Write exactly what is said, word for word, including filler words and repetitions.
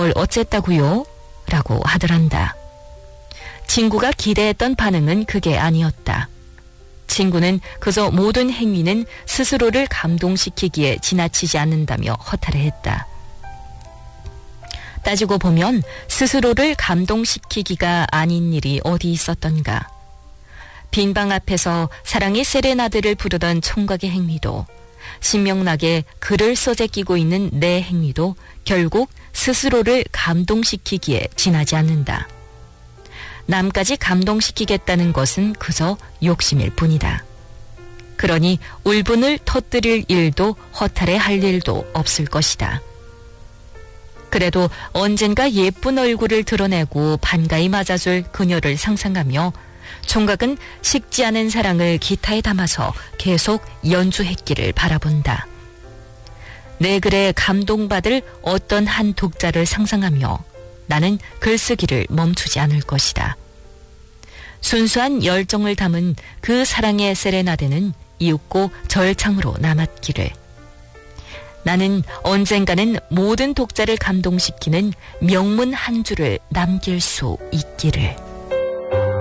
뭘 어쨌다고요? 라고 하더란다. 친구가 기대했던 반응은 그게 아니었다. 친구는 그저 모든 행위는 스스로를 감동시키기에 지나치지 않는다며 허탈해했다. 따지고 보면 스스로를 감동시키기가 아닌 일이 어디 있었던가. 빈방 앞에서 사랑의 세레나데를 부르던 총각의 행위도, 신명나게 글을 써제끼고 있는 내 행위도 결국 스스로를 감동시키기에 지나지 않는다. 남까지 감동시키겠다는 것은 그저 욕심일 뿐이다. 그러니 울분을 터뜨릴 일도 허탈해 할 일도 없을 것이다. 그래도 언젠가 예쁜 얼굴을 드러내고 반가이 맞아줄 그녀를 상상하며 총각은 식지 않은 사랑을 기타에 담아서 계속 연주했기를 바라본다. 내 글에 감동받을 어떤 한 독자를 상상하며 나는 글쓰기를 멈추지 않을 것이다. 순수한 열정을 담은 그 사랑의 세레나데는 이윽고 절창으로 남았기를. 나는 언젠가는 모든 독자를 감동시키는 명문 한 줄을 남길 수 있기를.